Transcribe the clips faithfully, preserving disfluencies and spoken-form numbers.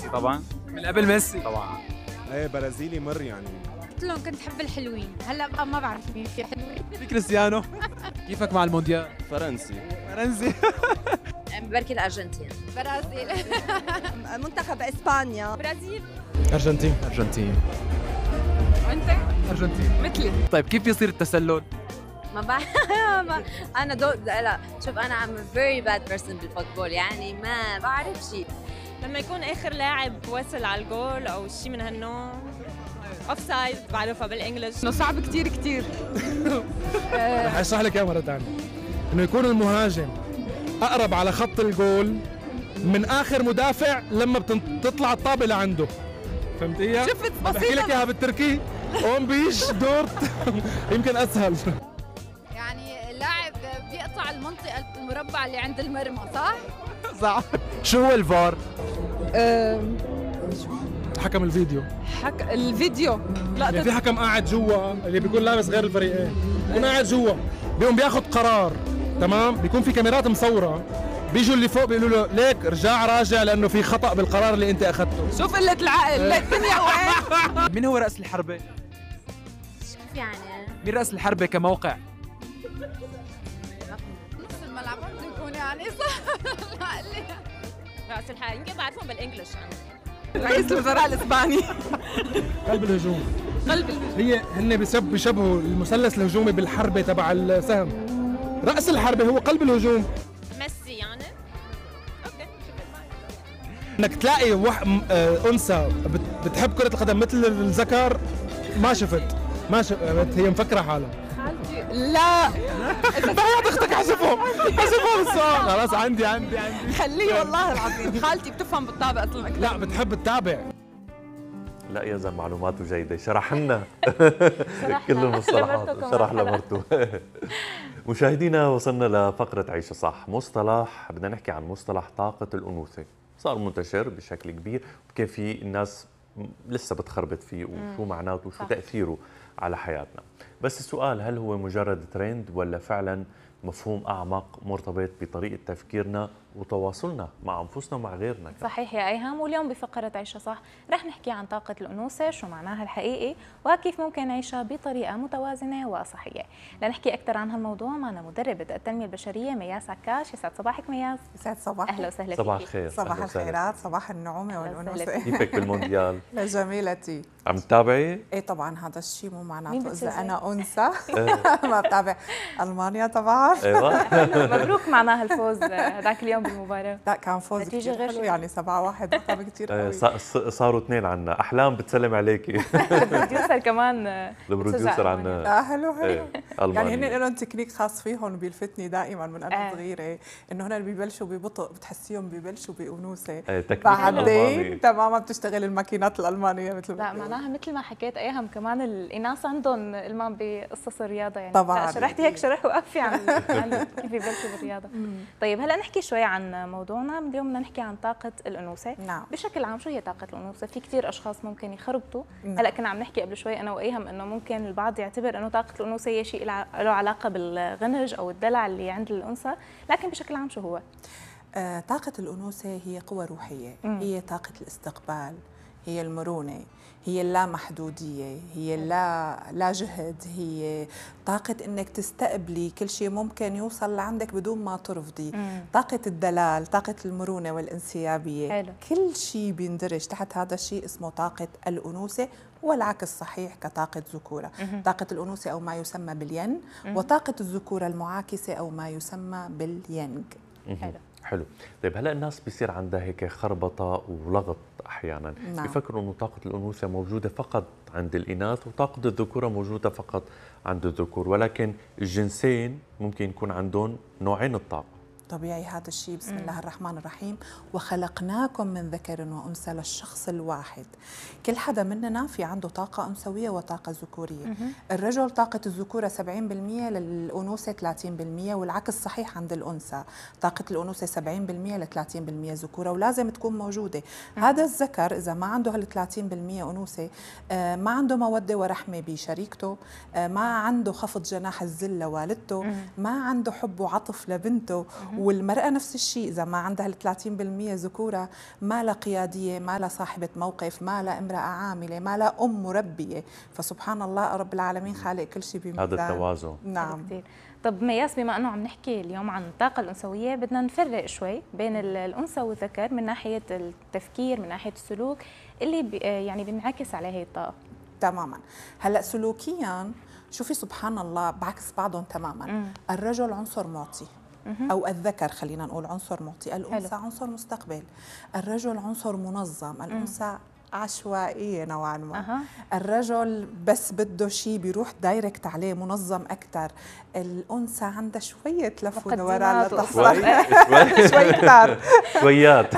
طبعا. من قبل ميسي طبعا. ايه برازيلي مر يعني. قلت لهم كنت حب الحلوين، هلا بقى ما بعرف مين في حلوين. في كريستيانو. كيفك مع المونديال؟ فرنسي. فرنسي. بركي الارجنتين. برازيل. منتخب اسبانيا. برازيل. ارجنتين. ارجنتين. وانت؟ ارجنتين. مثلي. طيب كيف يصير التسلل؟ ما بعرف. انا دو... لا شوف انا I'm a very bad person بالفوتبول، يعني ما بعرف شيء. لما يكون اخر لاعب وصل على الجول او شيء من هالنوع. اوف سايد بعرفها بالانجلش. انه صعب كثير كثير. رح اشرح لك اياها مره ثانيه. انه يكون المهاجم اقرب على خط الجول من اخر مدافع لما بتطلع الطابه لعنده. فهمتيها؟ شفت بحكي لك بسيطة. اياها بالتركي. هون بيش دورت. يمكن اسهل. يعني اللاعب بيقطع المنطقة المربع اللي عند المرمى، صح؟ صح. شو هو الفار؟ حكم الفيديو. حك... الفيديو. لا يعني في حكم قاعد جوا اللي بيكون لابس غير الفريقين، بيكون قاعد جوا بيقوم بياخذ قرار، تمام؟ بيكون في كاميرات مصوره، بيجوا اللي فوق بيقولوا له ليك رجع راجع لانه في خطا بالقرار اللي انت اخذته. شوف قلة العقل، الدنيا وين؟ مين هو رأس الحربة؟ كيف يعني؟ مين رأس الحربة كموقع؟ نص الملعب بده يكون يعني صح. راس الحال يمكن بعرفهم بالانجلش يعني. رئيس الوزراء الاسباني. قلب الهجوم. قلب الهجوم. هي هن بيشب- بيشبهوا المثلث الهجومي بالحربه تبع السهم. راس الحربه هو قلب الهجوم. ميسي يعني. اوكي. انك تلاقي وح... م- آه، انثى بت- بتحب كره القدم مثل الذكر، ما شفت ما شفت هي مفكره حالها. لا بحياة اختك حشفهم حشفهم السؤال. خلاص عندي عندي عندي خليه والله العظيم، خالتي بتفهم بالطابق اصلا اكثر. لا بتحب تتابع. لا يا زلمه معلوماته جيده، شرح لنا كل المصطلحات، شرح لمرته. مشاهدينا وصلنا لفقره عيشه صح. مصطلح بدنا نحكي عن مصطلح طاقه الانوثه، صار منتشر بشكل كبير، وكيف في الناس لسه بتخربط فيه وشو معناته وشو تاثيره على حياتنا. بس السؤال، هل هو مجرد ترند ولا فعلا مفهوم اعمق مرتبط بطريقه تفكيرنا وتواصلنا مع انفسنا ومع غيرنا؟ صحيح يا ايهام، واليوم بفقره عيشه صح رح نحكي عن طاقه الانوثه، شو معناها الحقيقي وكيف ممكن نعيشها بطريقه متوازنه وصحيه. لنحكي اكثر عن هالموضوع معنا مدربه التنميه البشريه مياس عكاش. يسعد صباحك مياس. يسعد صباحك. اهلا وسهلا صباح فيكي. الخير. صباح الخيرات، صباح النعومه والانوثه. كيفك بالمونديال؟ لجميلتي. عم تتابعي؟ ايه طبعا، هذا الشيء مو معناته مين اذا بتشجعي؟ انا انثى ما بتابع المانيا طبعا. ايوه. مبروك معناها الفوز هذاك اليوم بالمباراه. لا كان فوز نتيجة كثير غير حلو، شيء. يعني سبعة واحد رقم كثير قوي. ص- ص- صاروا اثنين عنا. احلام بتسلم عليكي. البروديوسر كمان البروديوسر عنا. اه حلو حلو. إيه، يعني هن ألمانيا. لهم تكنيك خاص فيهم بيلفتني دائما من انا آه. صغيره، انه هن اللي ببلشوا ببطء بتحسيهم ببلشوا بانوثه، إيه، تكنيك ألماني. بعدين تماما بتشتغل الماكينات الالمانيه مثل لا ما معناها مثل ما حكيت ايهم كمان الاناث عندهم المام بقصص الرياضه يعني. طبعاً. لا شرحتي هيك شرح وقفي عن عن كيف يبلشوا بالرياضه. طيب هلا نحكي شوي عن موضوعنا اليوم. بدنا نحكي عن طاقه الانوثه. نعم. بشكل عام شو هي طاقه الانوثه؟ في كثير اشخاص ممكن يخربطوا. نعم. هلا كنا عم نحكي قبل شوي انا وايهم انه ممكن البعض يعتبر انه طاقه الانوثه هي شيء له علاقه بالغنج او الدلع اللي عند الانثى، لكن بشكل عام شو هو؟ آه، طاقة الأنوثة هي قوة روحية، مم. هي طاقة الاستقبال، هي المرونة، هي اللامحدودية، هي لا لا جهد، هي طاقة انك تستقبلي كل شيء ممكن يوصل لعندك بدون ما ترفضي، مم. طاقة الدلال، طاقة المرونة والانسيابية. حلو. كل شيء بيندرج تحت هذا الشيء اسمه طاقة الأنوثة، والعكس صحيح كطاقة ذكورة. مهم. طاقة الأنوثة أو ما يسمى بالين، مهم. وطاقة الذكورة المعاكسة أو ما يسمى بالينج. حلو. حلو. طيب هلا الناس بيصير عندها هيك خربطه ولغط احيانا، نعم. بيفكروا انه طاقه الانوثه موجوده فقط عند الاناث وطاقه الذكوره موجوده فقط عند الذكور، ولكن الجنسين ممكن يكون عندهم نوعين الطاقه. طبيعي هذا الشيء. بسم الله الرحمن الرحيم. وخلقناكم من ذكر وأنثى للشخص الواحد. كل حدا مننا في عنده طاقة أنثوية وطاقة ذكورية. الرجل طاقة الذكورة سبعين بالمئة، للأنوثة ثلاثين بالمئة، والعكس صحيح عند الأنثى. طاقة الأنوثة سبعين بالمئة ل ثلاثين بالمئة ذكورة، ولازم تكون موجودة. هذا الذكر إذا ما عنده هال ثلاثين بالمئة أنوثة، آه، ما عنده مودة ورحمة بشريكته، آه، ما عنده خفض جناح الذل لوالدته، ما عنده حب وعطف لبنته، والمرأة نفس الشيء، إذا ما عندها ال ثلاثين بالمئة ذكورة ما لها قيادية، ما لها صاحبة موقف، ما لها امرأة عاملة، ما لها أم مربية، فسبحان الله رب العالمين خالق كل شيء بميزان. هذا التوازن. نعم. كثير. طب مياس، بما انه عم نحكي اليوم عن الطاقة الأنثوية، بدنا نفرق شوي بين الأنثى والذكر من ناحية التفكير، من ناحية السلوك اللي بي يعني بينعكس عليه هي الطاقة. تماما. هلا سلوكيا شوفي سبحان الله بعكس بعضهم تماما. مم. الرجل عنصر معطي، أو الذكر خلينا نقول عنصر معطي، الأنثى عنصر مستقبل. الرجل عنصر منظم، الأنثى عشوائية نوعا ما. أه. الرجل بس بده شيء بيروح دايركت عليه، منظم أكثر. الأنثى عندها شوية لف ودوران لتحصل شوي كثار شويات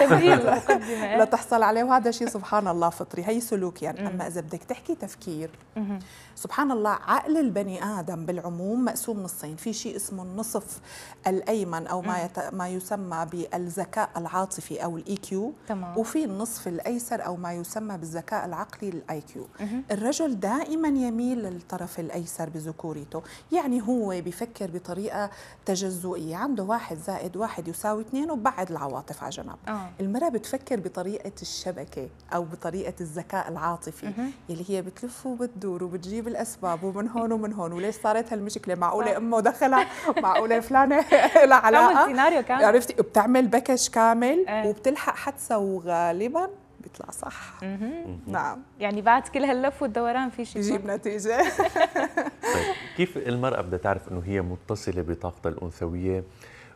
لتحصل عليه، وهذا شيء سبحان الله فطري، هي سلوك يعني. أما إذا بدك تحكي تفكير، سبحان الله عقل البني آدم بالعموم مقسوم نصين، في شيء اسمه النصف الأيمن أو ما يت... ما يسمى بالذكاء العاطفي أو الإي كيو، وفي النصف الأيسر أو ما يسمى بالذكاء العقلي الآي كيو. الرجل دائما يميل للطرف الأيسر بذكوريته، يعني هو بيفكر بطريقة تجزؤية، عنده واحد زائد واحد يساوي اثنين وبعد العواطف على جنب. آه. المرأة بتفكر بطريقة الشبكة أو بطريقة الذكاء العاطفي، مه. اللي هي بتلف وبتدور وبتجيب الأسباب ومن هون ومن هون، وليش صارت هالمشكلة، معقولة أمه دخلها، معقولة فلانة لها علاقة، عرفتي، بتعمل بكش كامل آه. وبتلحق حدثة وغالبا بيطلع صح. نعم. يعني بعد كل هاللف والدوران في شيء بيجيب نتيجة. طيب كيف المرأة بدها تعرف انه هي متصلة بطاقتها الأنثوية،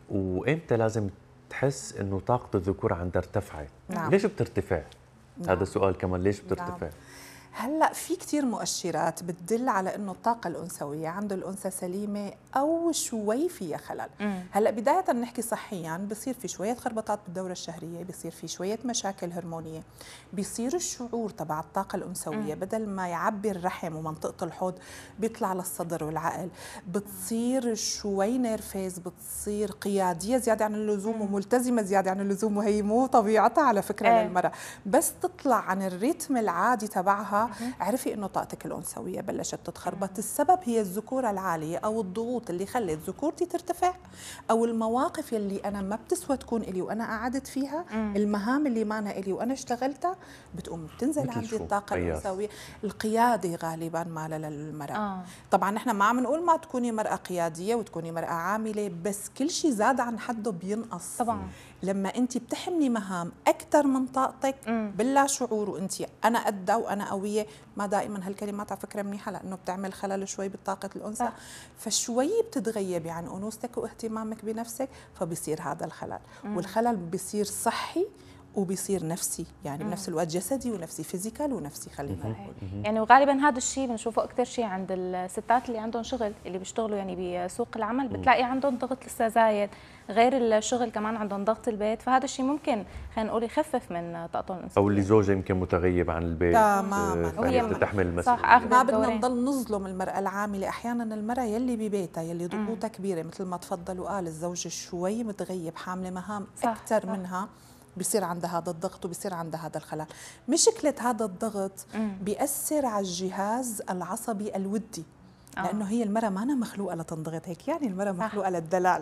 وامتى لازم تحس انه طاقة الذكور عندها ارتفعت؟ نعم. ليش بترتفع؟ نعم. هذا السؤال كمان، ليش بترتفع؟ نعم. هلا في كثير مؤشرات بتدل على انه الطاقه الانثويه عنده الانثى سليمه او شوي فيها خلل. مم. هلا بدايه نحكي صحيا بصير في شويه خربطات بالدوره الشهريه، بصير في شويه مشاكل هرمونيه، بصير الشعور تبع الطاقه الانثويه مم. بدل ما يعبي الرحم ومنطقه الحوض بيطلع للصدر والعقل، بتصير شوي نيرفيز، بتصير قياديه زياده عن اللزوم مم. وملتزمه زياده عن اللزوم، وهي مو طبيعتها على فكره ايه. للمراه، بس تطلع عن الريتم العادي تبعها عرفي انه طاقتك الانثويه بلشت تتخربط. السبب هي الذكوره العاليه او الضغوط اللي خلت ذكورتي ترتفع، او المواقف اللي انا ما بتسوى تكون الي وانا قعدت فيها، مم. المهام اللي ما انا الي وانا اشتغلتها بتقوم بتنزل عندي الطاقه الانثويه. القياده غالبا ماله للمراه. آه. طبعا نحن ما عم نقول ما تكوني مراه قياديه وتكوني مراه عامله، بس كل شيء زاد عن حده بينقص طبعا. لما انت بتحملي مهام اكثر من طاقتك باللا شعور، وانت انا قدها وانا قويه، ما دائما هالكلمات على فكره منيحه لانه بتعمل خلل شوي بطاقه الانثى، فشوي بتتغيبي عن انوثتك واهتمامك بنفسك، فبصير هذا الخلل. مم. والخلل بصير صحي وبيصير نفسي، يعني مم. بنفس الوقت جسدي ونفسي، فيزيكال ونفسي خلينا نقول. يعني وغالبا هذا الشيء بنشوفه اكثر شيء عند الستات اللي عندهم شغل، اللي بيشتغلوا يعني بسوق العمل، بتلاقي عندهم ضغط لسه زايد، غير الشغل كمان عندهم ضغط البيت، فهذا الشيء ممكن خلينا نقول يخفف من طاقتهم الانثويه. او اللي زوجها يمكن متغيب عن البيت تماما، وهي تحمل المسؤوليه. صح. ما بدنا نضل نظلم المراه العامله، احيانا المراه يلي ببيتها يلي ضغوطها كبيره مثل ما تفضل وقال الزوج شوي متغيب حامله مهام اكثر منها، بيصير عندها هذا الضغط وبيصير عندها هذا الخلل. مشكلة هذا الضغط بيأثر على الجهاز العصبي الودي، لأنه هي المرأة ما أنا مخلوقة لتنضغط هيك، يعني المرأة مخلوقة للدلال.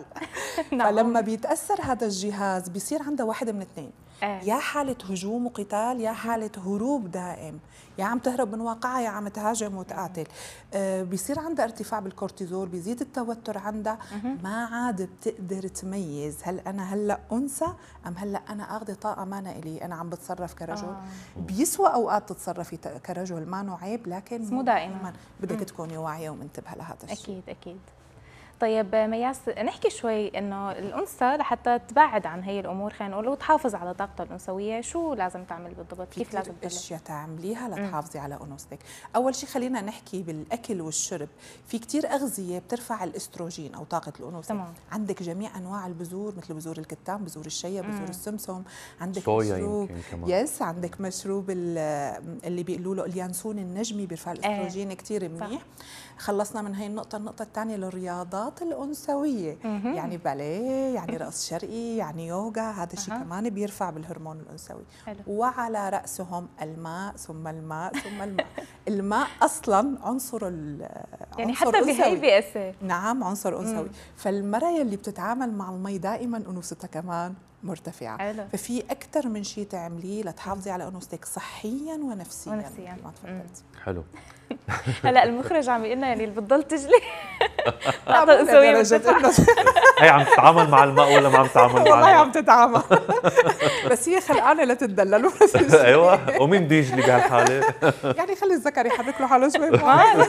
فلما بيتأثر هذا الجهاز بيصير عندها واحد من اثنين، يا حالة هجوم وقتال، يا حالة هروب دائم، يا عم تهرب من واقعها يا عم تهاجم وتقاتل. آه بيصير عندها ارتفاع بالكورتيزول، بيزيد التوتر عندها، ما عاد بتقدر تميز هل أنا هلأ أنثى أم هلأ أنا أخذ طاقة ما أنا إلي، أنا عم بتصرف كرجل. آه. بيسوى أوقات تتصرفي كرجل، ما نوع عيب، لكن مو دائما بدك تكوني واعية ومنتبهة لهذا الشيء. أكيد أكيد. طيب مياس، نحكي شوي انه الانثى لحتى تبعد عن هي الامور خلينا نقول وتحافظ على طاقتها الانثويه، شو لازم تعمل بالضبط؟ كيف لازم تبلش؟ في اشياء تعمليها لتحافظي على انوثتك. اول شيء خلينا نحكي بالاكل والشرب، في كثير اغذيه بترفع الاستروجين او طاقه الانوثه. تمام. عندك جميع انواع البذور مثل بذور الكتان، بذور الشيا، بذور السمسم، عندك مشروب يس عندك مشروب اللي بيقولوا له اليانسون النجمي بيرفع الاستروجين كثير منيح. خلصنا من هي النقطه. النقطه الثانيه الرياضه، الرياضات الانثويه، يعني باليه، يعني رقص شرقي، يعني يوغا، هذا الشيء أه. كمان بيرفع بالهرمون الانثوي. حلو. وعلى راسهم الماء ثم الماء ثم الماء. الماء اصلا عنصر ال يعني عنصر حتى بهي أنثوي. بيأثر. نعم عنصر انثوي، فالمرأة يلي بتتعامل مع المي دائما انوثتها كمان مرتفعه. حلو. ففي اكثر من شيء تعمليه لتحافظي على انوثتك صحيا ونفسيا. ونفسيا. ما تفضلتي. حلو. هلا المخرج عم يقول لنا يعني اللي بتضل تجلي طاقة الأنثوية هي عم تتعامل مع الماء ولا ما عم تتعامل مع الماء؟ والله عم تتعامل. بس هي خلقانه لتدلل. ايوه، ومين بده يجلي بهالحاله؟ يعني خلي الذكر يحرك له حاله شوي.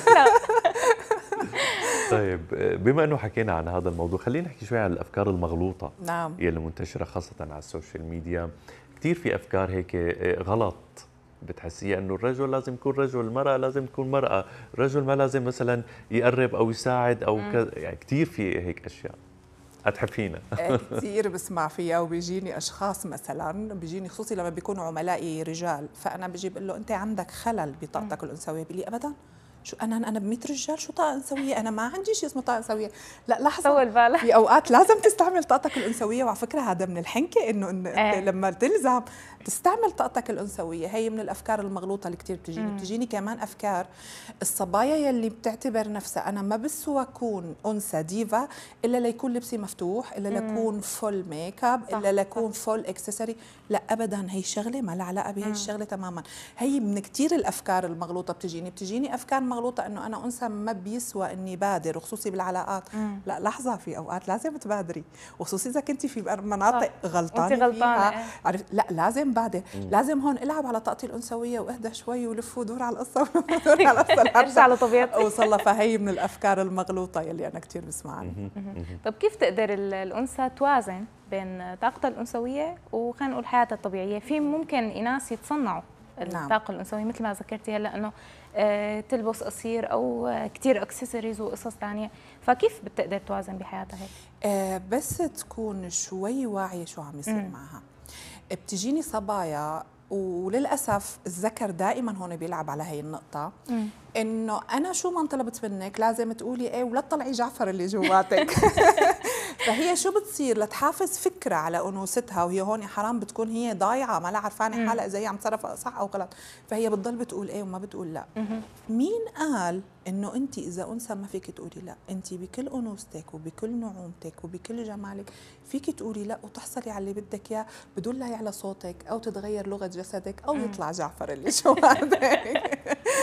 طيب بما انه حكينا عن هذا الموضوع، خلينا نحكي شوي عن الافكار المغلوطه. نعم. يلي منتشره خاصه على السوشيال ميديا. كثير في افكار هيك غلط بتحسيها انه الرجل لازم يكون رجل، المراه لازم تكون مراه، الرجل ما لازم مثلا يقرب او يساعد او كذا، يعني كثير في هيك اشياء. اتحفينا. كثير بسمع فيها، وبيجيني اشخاص مثلا بيجيني خصوصي لما بيكونوا عملائي رجال، فانا بجي بقول له انت عندك خلل بطاقتك الانثويه، بيقول لي ابدا، شو انا انا ب مية رجال، شو طاقه انثويه؟ انا ما عندي شيء اسمه طاقه انثويه. لا لحظه، طول بالك، في اوقات لازم تستعمل طاقتك الانثويه، وعلى فكره هذا من الحنكه انه إن آه. لما تلزم تستعمل طاقتك الانثويه. هي من الافكار المغلوطه اللي كثير بتجيني. بتجيني كمان افكار الصبايا يلي بتعتبر نفسها انا ما بسوى اكون انثى ديفا الا ليكون لبسي مفتوح، الا ليكون فول ميك اب، الا ليكون فول اكسسوري. لا ابدا، هي شغله ما لها علاقه بهي الشغله تماما. هي من كثير الافكار المغلوطه بتجيني بتجيني افكار مغلوطه انه انا انثى ما بيسوى اني بادر، وخصوصي بالعلاقات. مم. لا لحظه، في اوقات لازم تبادري، وخصوصي اذا كنتي في مناطق غلطانه فيها. عرفت؟ لا لازم بادر. مم. لازم هون العب على طاقتي الانثويه واهدى شوي ولف ودور على القصه ودور على القصه ارجع لطبيعتي اوصل لها. فهي من الافكار المغلوطه يلي انا كثير بسمعها. طب كيف تقدر الانثى توازن بين طاقتها الانثويه وخلينا نقول حياتها الطبيعيه؟ في ممكن اناث يتصنعوا الطاقه الانثويه مثل ما ذكرتي هلا، انه آه تلبس قصير او آه كثير اكسسوارز وقصص ثانيه، فكيف بتقدر توازن بحياتها هيك؟ آه بس تكون شوي واعيه شو عم يصير معها. بتجيني صبايا، وللاسف الذكر دائما هون بيلعب على هي النقطه، مم. انه انا شو ما طلبت منك لازم تقولي ايه ولا تطلعي جعفر اللي جواتك. فهي شو بتصير لتحافظ فكره على انوثتها، وهي هون حرام بتكون هي ضايعه ما لها عرفانه حالها اذا هي عم تصرف صح او غلط، فهي بتضل بتقول ايه وما بتقول لا. مم. مين قال انه انت اذا انثى ما فيك تقولي لا؟ انت بكل انوثتك وبكل نعومتك وبكل جمالك فيك تقولي لا وتحصلي على اللي بدك اياه بدون لا يعلى صوتك او تتغير لغه جسدك او يطلع جعفر اللي جواتك.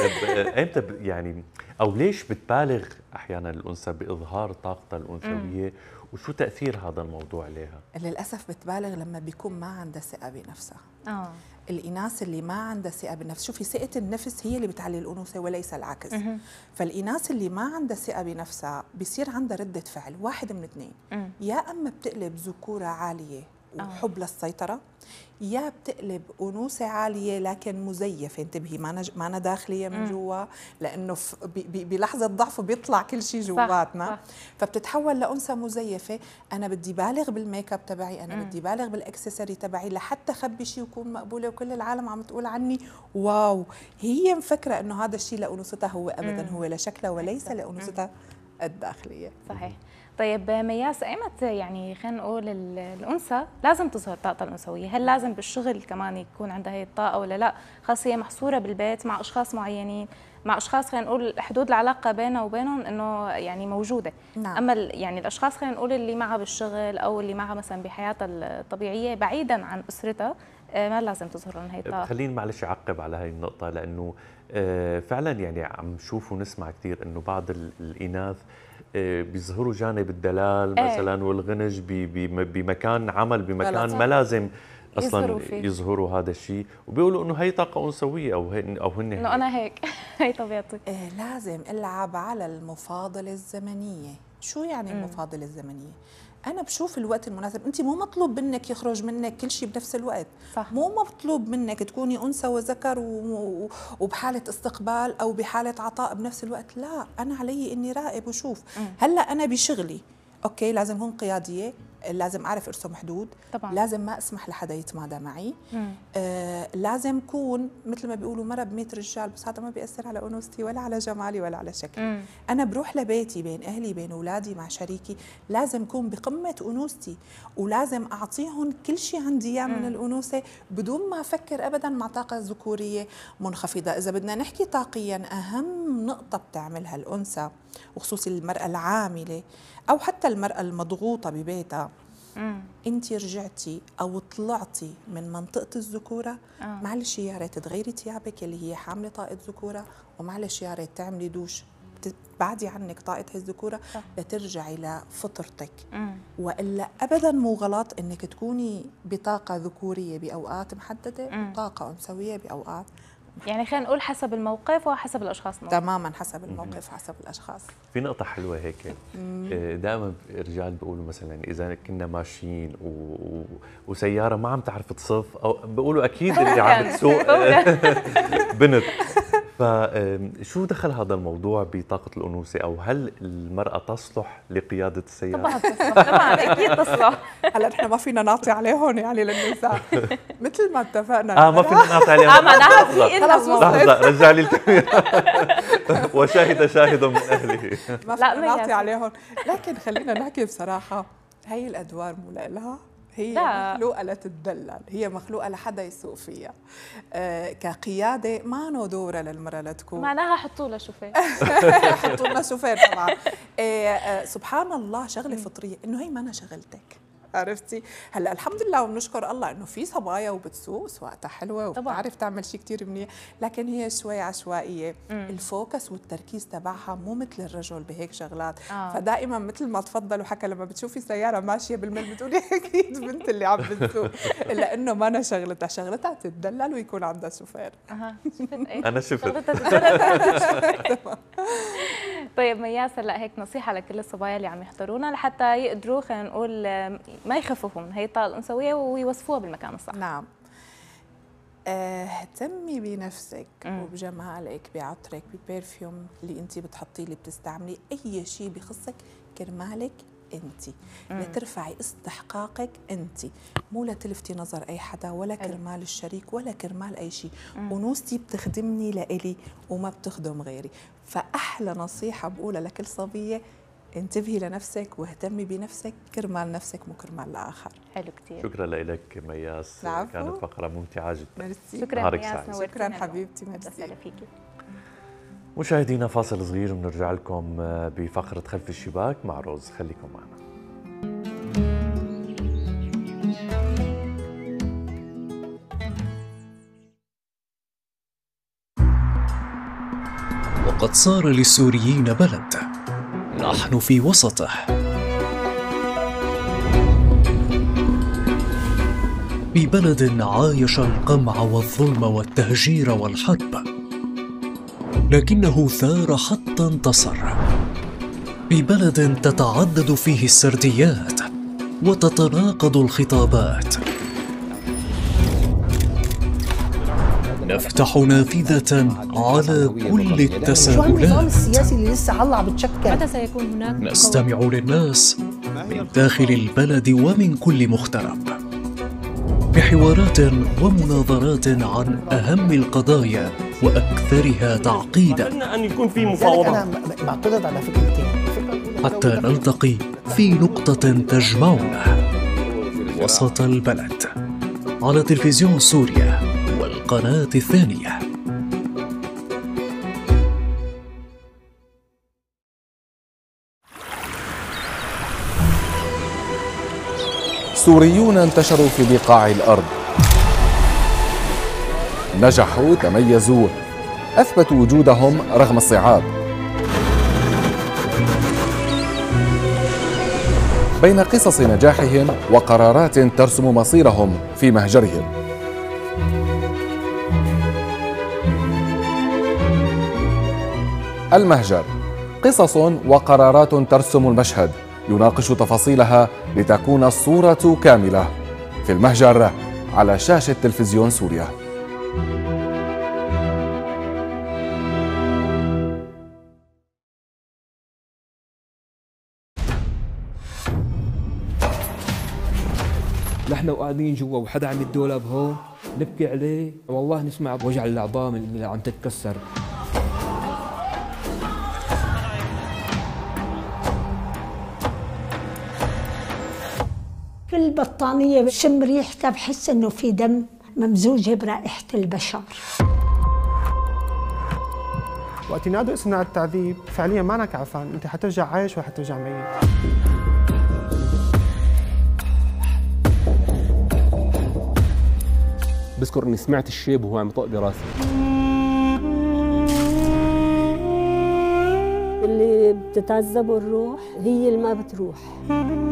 امتى يعني او ليش بتبالغ احيانا الانثى باظهار طاقتها الانثويه، وشو تاثير هذا الموضوع عليها؟ للاسف بتبالغ لما بيكون ما عندها ثقه بنفسها. اه الإناث اللي ما عندها ثقة بالنفس، شوفي ثقة النفس هي اللي بتعلي الأنوثة وليس العكس. مم. فالإناث اللي ما عندها ثقة بنفسها بيصير عندها ردة فعل واحد من اثنين، مم. يا أما بتقلب ذكورة عالية وحب للسيطرة، يا بتقلب أنوثة عالية لكن مزيفة. انتبهي، ما ما أنا داخلية من جوا، لأنه بلحظة ضعف بيطلع كل شيء جواتنا، فبتتحول لأنثى مزيفة. أنا بدي بالغ بالميك اب تبعي، أنا مم. بدي بالغ بالأكسسوري تبعي لحتى خبي شيء وكون مقبولة وكل العالم عم تقول عني واو. هي مفكرة إنه هذا الشيء لأنوثتها، هو أبدا مم. هو لشكلها وليس لأنوثتها الداخلية. صحيح. طيب مياس، ايمت يعني خلينا نقول الانثى لازم تظهر طاقتها الانثويه؟ هل لازم بالشغل كمان يكون عندها هي الطاقه ولا لا؟ خاصه هي محصوره بالبيت مع اشخاص معينين، مع اشخاص خلينا نقول حدود العلاقه بينها وبينهم انه يعني موجوده. نعم. اما يعني الاشخاص خلينا نقول اللي معها بالشغل او اللي معها مثلا بحياتها الطبيعيه بعيدا عن اسرتها ما لازم تظهر لهم هي الطاقه. خليني معلش اعقب على هاي النقطه، لانه فعلا يعني عم نشوف ونسمع كثير انه بعض الاناث بيظهروا جانب الدلال مثلا، ايه. والغنج بمكان عمل بمكان ما لازم اصلا يظهروا, يظهروا هذا الشيء، وبيقولوا انه هي طاقه انثويه او هن او هن انه انا هيك هي طبيعتي. إيه لازم العب على المفاضله الزمنيه. شو يعني مم. المفاضله الزمنيه؟ أنا بشوف الوقت المناسب. أنت مو مطلوب منك يخرج منك كل شيء بنفس الوقت، صح. مو مطلوب منك تكوني أنثى وذكر وبحالة استقبال أو بحالة عطاء بنفس الوقت، لا. أنا علي إني راقب وشوف. هلا أنا بشغلي أوكي لازم هون قيادية، لازم اعرف ارسم حدود طبعا. لازم ما اسمح لحدا يتمادى معي. آه لازم كون مثل ما بيقولوا مرة بميت رجال، بس هذا ما بيأثر على انوثتي ولا على جمالي ولا على شكلي. مم. انا بروح لبيتي بين اهلي بين اولادي مع شريكي لازم كون بقمه انوثتي، ولازم اعطيهم كل شيء عندي اياه من الانوثه بدون ما افكر ابدا مع طاقه ذكوريه منخفضه. اذا بدنا نحكي طاقيا، اهم نقطه بتعملها الانثى وخصوصي المراه العامله او حتى المراه المضغوطه ببيتها، انت رجعتي او طلعتي من منطقه الذكوره، آه. معلش يا ريت تغيري ثيابك اللي هي حامله طاقه ذكوره، ومعلش يا ريت تعملي دوش بعدي عنك طاقه الذكوره لترجعي لفطرتك. مم. والا ابدا مو غلط انك تكوني بطاقه ذكوريه باوقات محدده وطاقه انثويه باوقات. يعني خلينا نقول حسب الموقف وحسب الاشخاص. الموقف. تماما حسب الموقف وحسب الاشخاص. في نقطة حلوة هيك، دائما الرجال بيقولوا مثلا اذا كنا ماشيين و... و... وسيارة ما عم تعرف تصف، او بيقولوا اكيد اللي عم تسوق بنت. فشو دخل هذا الموضوع بطاقة الأنوثة، أو هل المرأة تصلح لقيادة السيارة؟ طبعا تصلح، طبعا أكيد تصلح. هلا نحن ما فينا نعطي عليهم يعني للنساء مثل ما اتفقنا. اه ما فينا نعطي عليهم. اه معناها في إلنا لحظة رجع لي الكاميرا. وشاهد شاهد من أهله. ما فينا نعطي عليهم، لكن خلينا نحكي بصراحة، هي الأدوار مو لها، هي لا. مخلوقة لتتدلل، هي مخلوقة لحدا يسوق فيها. آه كقيادة ما نو دورة للمرأة لتكون، معناها حطوا لها شوفير. حطوا لنا شوفير طبعا. آه آه سبحان الله شغلة فطرية، إنه هي ما أنا شغلتك، عرفتي؟ هلا الحمد لله وبنشكر الله انه في صبايا وبتسوق سواقتها حلوه وبتعرف تعمل شيء كثير منيح، لكن هي شوي عشوائيه. مم. الفوكس والتركيز تبعها مو مثل الرجل بهيك شغلات. آه. فدائما مثل ما تفضل وحكى لما بتشوفي سياره ماشيه بالمل بتقولي اكيد بنت اللي عم بتسوق، الا انه ما أنا شغلتها، شغلتها تتدلل ويكون عندها شوفير. اها شفت ايه؟ انا شفت. طيب مياس، هلا هيك نصيحه لكل الصبايا اللي عم يحضرونا لحتى يقدروا خلينا نقول ما يخففوا من هي الطاقه الانثويه ويوصفوها بالمكان الصح. نعم. اهتمي بنفسك مم. وبجمالك، بعطرك، ببرفيوم اللي انت بتحطيه، اللي بتستعمليه، اي شيء بخصك كرمالك انت، لترفعي استحقاقك انت، مو لتلفتي نظر اي حدا ولا كرمال الشريك ولا كرمال اي شيء. انوثتي بتخدمني لإلي وما بتخدم غيري. فاحلى نصيحه بقولها لكل صبيه، انتبهي لنفسك واهتمي بنفسك كرمال نفسك مو كرمال الاخر. حلو كثير. شكرا لك مياس، العفو. كانت فقره ممتعه جدا. ميرسي. شكرا مياس، شكرا حبيبتي، ميرسي. فيكي. مشاهدينا فاصل صغير وبنرجع لكم بفقره خلف الشباك مع روز، خليكم معنا. وقد صار للسوريين بلد نحن في وسطه، ببلد عايش القمع والظلم والتهجير والحرب، لكنه ثار حتى انتصر، ببلد تتعدد فيه السرديات وتتناقض الخطابات. نفتح نافذة على كل التساؤلات. شو النظام السياسي اللي لسه هلا عم بتشكل؟ متى سيكون هناك؟ نستمع للناس من داخل البلد ومن كل مغترب، بحوارات ومناظرات عن أهم القضايا وأكثرها تعقيدا. أن يكون في مفاوضات. أنا بعترض على فكرتين، حتى نلتقي في نقطة تجمعنا وسط البلد، على تلفزيون سوريا والقناة الثانية. سوريون انتشروا في بقاع الأرض، نجحوا، تميزوا، أثبتوا وجودهم رغم الصعاب. بين قصص نجاحهم وقرارات ترسم مصيرهم في مهجرهم. المهجر، قصص وقرارات ترسم المشهد، يناقش تفاصيلها لتكون الصورة كاملة. في المهجر على شاشة تلفزيون سوريا. نحن وقاعدين جوا وحدا عم الدولاب هون نبكي عليه، والله نسمع بوجع العظام اللي عم تتكسر. كل بطانية بشم ريحتها بحس انه في دم ممزوجة برائحة البشر. وقت ينادوا اسمنا على التعذيب فعليا مانك عفان، انت حترجع عايش وحترجع ميت. بذكر اني سمعت الشيب وهو عم يطق براسي. اللي بتتعذب الروح هي اللي ما بتروح.